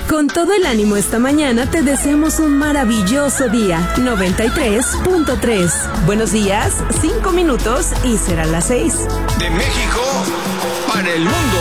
Con todo el ánimo esta mañana te deseamos un maravilloso día. 93.3. Buenos días, 5 minutos y serán las 6. De México para el mundo.